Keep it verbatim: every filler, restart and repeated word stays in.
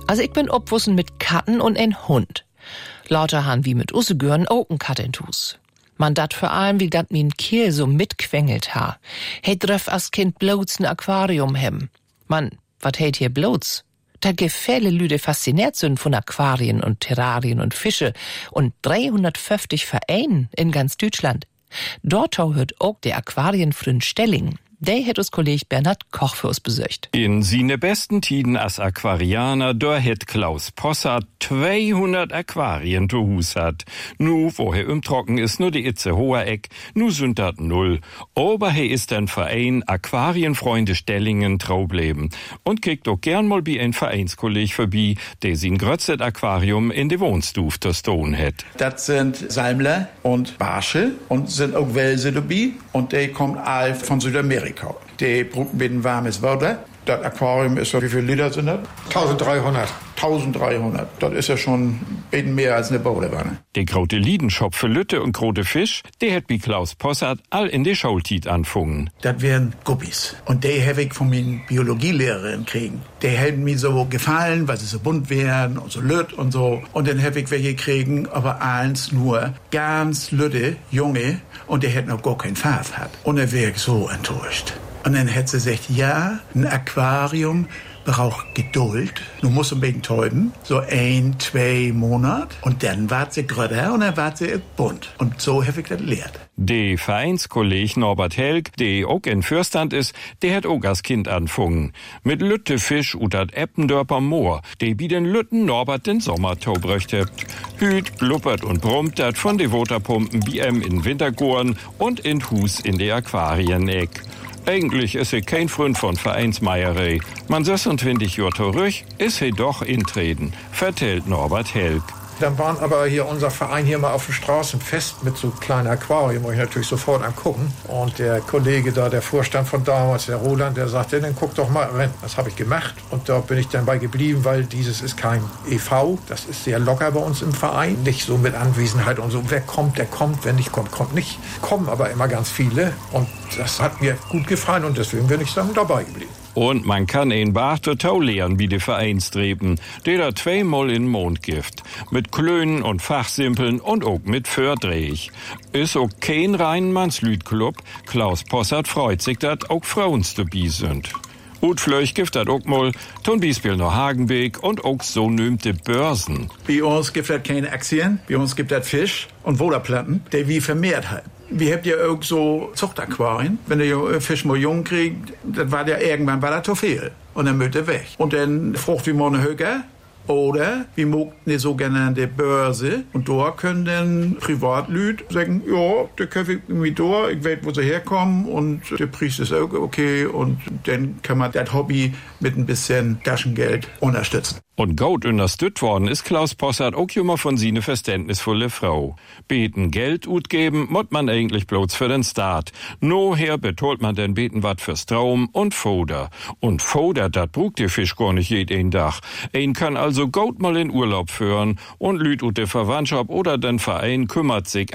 Also ich bin opwussen mit Katten und ein Hund. Lauter han wie mit Ussegören auch ein Kat in Hus. Man dat vor allem, wie dat min Kiel so mitquengelt ha. He dröf as Kind bloß n Aquarium hem. Man, wat heit hier bloß? Da gefälle Lüde fasziniert sind von Aquarien und Terrarien und Fische und dreihundertfünfzig Vereinen in ganz Deutschland. Dort hört auch der Aquarienfreund Stelling. Der hat uns Kollege Bernhard Koch für uns besucht. In sine besten Tiden als Aquarianer, da het Klaus Possart zweihundert Aquarien zu Hus hat. Nu, woher im Trocken ist nur die Itze hoher Eck, nu sind dat null. Aber he ist ein Verein Aquarienfreunde Stellingen Traubleben und kriegt auch gern mal wie ein Vereinskolleg vorbei, der sin grötzet Aquarium in de Wohnstuf der Stone het. Das sind Salmler und Barsche und sind auch Welse dabei und die kommen all von Südamerika. Die brauchen ein warmes Wasser. Das Aquarium ist so, wie viele Liter sind das? dreizehnhundert. dreizehnhundert. Das ist ja schon ein mehr als eine Badewanne. Der grote Liedenschop für Lütte und grote Fisch, der hat wie Klaus Possart all in die Schultit anfungen. Das wären Guppies. Und die habe ich von meinen Biologielehrerin kriegen. Die hätten mir so gefallen, weil sie so bunt wären und so lütt und so. Und dann habe ich welche kriegen, aber eins nur ganz lütte, junge, und die hätten auch gar keinen Farbe gehabt. Und dann wäre ich so enttäuscht. Und dann hätte sie gesagt, ja, ein Aquarium braucht Geduld. Du musst ein bisschen täuben, so ein, zwei Monate. Und dann wart sie größer und dann wart sie bunt. Und so habe ich das gelernt. Der Vereinskolleg Norbert Helg, der auch in Fürstand ist, der hat auch als Kind anfungen. Mit Lüttefisch und dat Eppendörper Moor, der bi den Lütten Norbert den Sommertau bröchte. Hüt, blubbert und brummt dat von de Waterpumpen B M in Wintergoren und in Hus in de Aquarieneck. Eigentlich ist er kein Freund von Vereinsmeierei. Man sechsundzwanzig Jahre zurück ist er doch intreten, vertellt Norbert Helg. Dann waren aber hier unser Verein hier mal auf dem Straßenfest mit so kleinen Aquarium, wo ich natürlich sofort angucken. Und der Kollege da, der Vorstand von damals, der Roland, der sagte, dann guck doch mal rein. Das habe ich gemacht und da bin ich dann bei geblieben, weil dieses ist kein E V. Das ist sehr locker bei uns im Verein. Nicht so mit Anwesenheit und so. Wer kommt, der kommt. Wer nicht kommt, kommt nicht. Kommen aber immer ganz viele und das hat mir gut gefallen und deswegen bin ich dann dabei geblieben. Und man kann ihn Bach total lehren, wie die Vereinstreben, der da zweimal in den Mond gift. Mit Klönen und Fachsimpeln und auch mit Fördrech. Ist auch kein rein Mannslüdklub. Klaus Possart freut sich, dass auch Frauens dabei sind. Ut Flöch gibt das auch mal, tun Biesbiel noch Hagenbeek und auch so nümmte Börsen. Bei uns gibt es keine Aktien, bei uns gibt es Fisch und Wohlerplatten, die wir vermehrt haben. Wir habt ja auch so Zuchtaquarien. Wenn der Fisch mal jung kriegt, das war ja irgendwann war das zu viel. Und dann müsste er weg. Und dann frucht wir mal eine Höhe. Oder wir mögen eine sogenannte Börse. Und da können dann Privatlüd sagen, ja, der kaufe ich irgendwie da, ich weiß, wo sie herkommen. Und der Preis ist auch okay. Und dann kann man das Hobby mit ein bisschen Taschengeld unterstützen. Und gut unterstützt worden ist Klaus Possart auch immer von sine verständnisvolle Frau. Beten Geld utgeben, mott man eigentlich bloß für den Start. Noher betolt man denn beten wat für Strom und Foder. Und Foder, dat brugt der Fisch gar nicht jeden Tag. Ein kann also gut mal in Urlaub führen und Lüd ut der Verwandtschaft oder den Verein kümmert sich